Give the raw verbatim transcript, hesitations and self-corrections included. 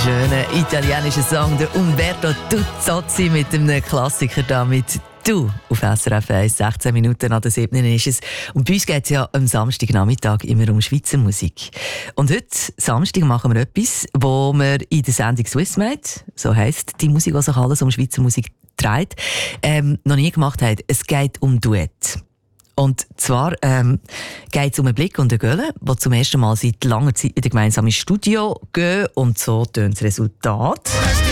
schöner italienischer Song, der Umberto Tuzzozzi mit einem Klassiker da mit «Du» auf S R F eins, sechzehn Minuten nach der siebten ist es. Und bei uns geht es ja am Samstagnachmittag immer um Schweizer Musik. Und heute, Samstag, machen wir etwas, wo wir in der Sendung «Swissmade», so heisst die Musik, die sich alles um Schweizer Musik dreht, ähm, noch nie gemacht haben. Es geht um Duett. Und zwar ähm, geht es um einen Blick und eine Gölle, die zum ersten Mal seit langer Zeit wieder gemeinsam ins Studio gehen. Und so tönt das Resultat.